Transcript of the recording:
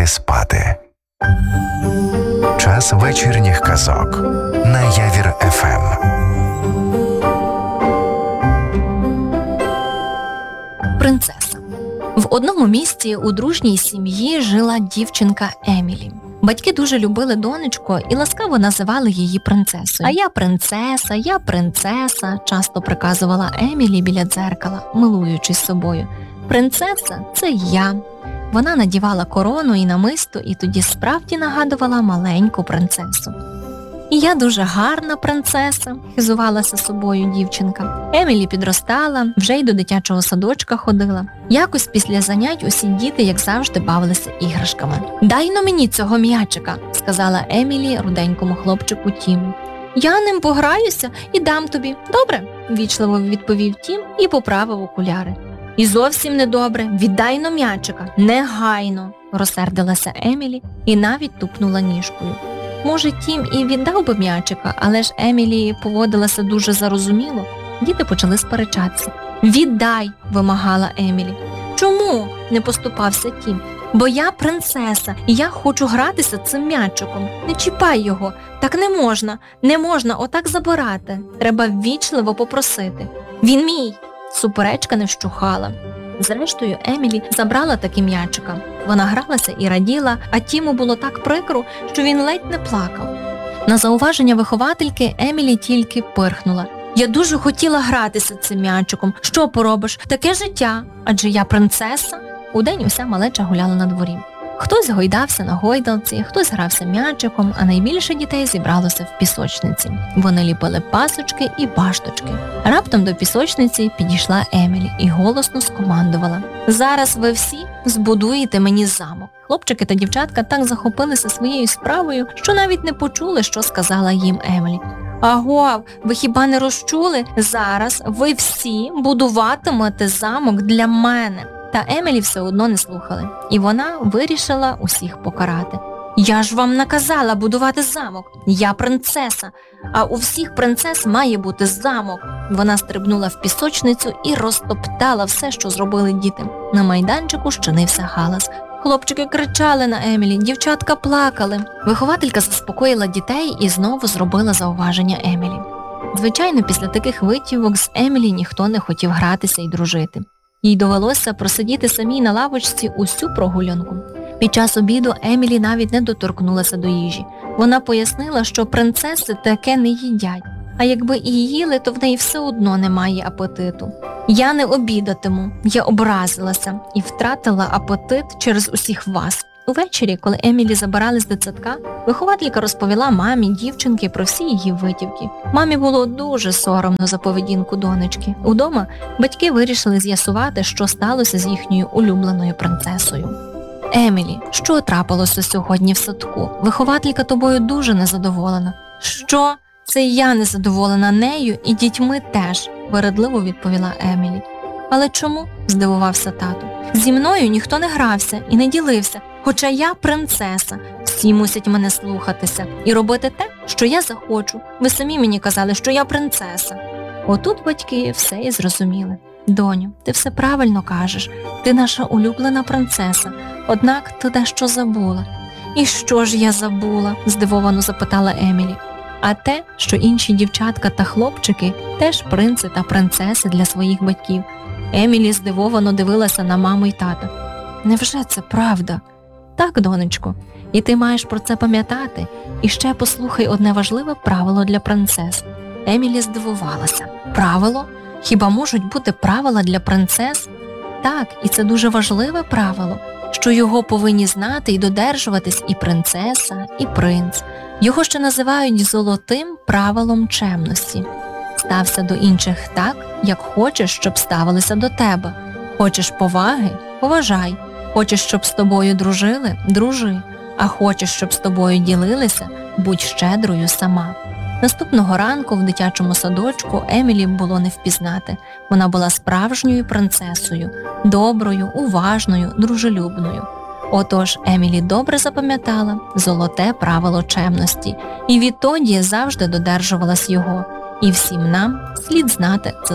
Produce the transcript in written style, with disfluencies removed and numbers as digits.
спати. Час вечірніх казок на Явір ФМ. Принцеса. В одному місті у дружній сім'ї жила дівчинка Емілі. Батьки дуже любили донечку і ласкаво називали її принцесою. А я принцеса, часто приказувала Емілі біля дзеркала, милуючись собою. Принцеса – це я. Вона надівала корону і намисто, і тоді справді нагадувала маленьку принцесу. І я дуже гарна принцеса, хизувалася собою дівчинка. Емілі підростала, вже й до дитячого садочка ходила. Якось після занять усі діти, як завжди, бавилися іграшками. «Дай-но мені цього м'ячика», – сказала Емілі руденькому хлопчику Тіму. «Я ним пограюся і дам тобі. Добре?» – ввічливо відповів Тім і поправив окуляри. «І зовсім недобре. Віддай-но м'ячика. Негайно!» – розсердилася Емілі і навіть тупнула ніжкою. Може, Тім і віддав би м'ячика, але ж Емілі поводилася дуже зарозуміло. Діти почали сперечатися. «Віддай!» – вимагала Емілі. «Чому?» – не поступався Тім. «Бо я принцеса, і я хочу гратися цим м'ячиком. Не чіпай його. Так не можна отак забирати. Треба ввічливо попросити. Він мій!» Суперечка не вщухала. Зрештою, Емілі забрала таки м'ячика. Вона гралася і раділа, а Тіму було так прикро, що він ледь не плакав. На зауваження виховательки Емілі тільки пирхнула. «Я дуже хотіла гратися цим м'ячиком. Що поробиш? Таке життя. Адже я принцеса». Удень уся малеча гуляла на дворі. Хтось гойдався на гойдалці, хтось грався м'ячиком, а найбільше дітей зібралося в пісочниці. Вони ліпили пасочки і башточки. Раптом до пісочниці підійшла Емілі і голосно скомандувала. «Зараз ви всі збудуєте мені замок». Хлопчики та дівчатка так захопилися своєю справою, що навіть не почули, що сказала їм Емілі. «Агов, ви хіба не розчули? Зараз ви всі будуватимете замок для мене». Та Емілі все одно не слухали, і вона вирішила усіх покарати. «Я ж вам наказала будувати замок. Я принцеса, а у всіх принцес має бути замок». Вона стрибнула в пісочницю і розтоптала все, що зробили діти. На майданчику щинився галас. Хлопчики кричали на Емілі, дівчатка плакали. Вихователька заспокоїла дітей і знову зробила зауваження Емілі. Звичайно, після таких витівок з Емілі ніхто не хотів гратися і дружити. Їй довелося просидіти самій на лавочці усю прогулянку. Під час обіду Емілі навіть не доторкнулася до їжі. Вона пояснила, що принцеси таке не їдять, а якби і їли, то в неї все одно немає апетиту. «Я не обідатиму, я образилася і втратила апетит через усіх вас». Увечері, коли Емілі забирали з дитсадка, вихователька розповіла мамі дівчинки про всі її витівки. Мамі було дуже соромно за поведінку донечки. Удома батьки вирішили з'ясувати, що сталося з їхньою улюбленою принцесою. «Емілі, що трапилося сьогодні в садку? Вихователька тобою дуже незадоволена». «Що? Це я незадоволена нею і дітьми теж», – вередливо відповіла Емілі. «Але чому?» – здивувався тато. «Зі мною ніхто не грався і не ділився. Хоча я принцеса, всі мусять мене слухатися і робити те, що я захочу. Ви самі мені казали, що я принцеса». Отут батьки все і зрозуміли. «Доню, ти все правильно кажеш. Ти наша улюблена принцеса. Однак ти дещо забула». «І що ж я забула?» – здивовано запитала Емілі. «А те, що інші дівчатка та хлопчики теж принци та принцеси для своїх батьків». Емілі здивовано дивилася на маму й тата. «Невже це правда?» «Так, донечко, і ти маєш про це пам'ятати. І ще послухай одне важливе правило для принцес». Емілі здивувалася. «Правило? Хіба можуть бути правила для принцес?» «Так, і це дуже важливе правило, що його повинні знати і додержуватись і принцеса, і принц. Його ще називають золотим правилом чемності. Стався до інших так, як хочеш, щоб ставилися до тебе. Хочеш поваги – поважай. Хочеш, щоб з тобою дружили – дружи. А хочеш, щоб з тобою ділилися – будь щедрою сама». Наступного ранку в дитячому садочку Емілі було не впізнати. Вона була справжньою принцесою, доброю, уважною, дружелюбною. Отож, Емілі добре запам'ятала золоте правило чемності і відтоді завжди додержувалась його. І всім нам слід знати це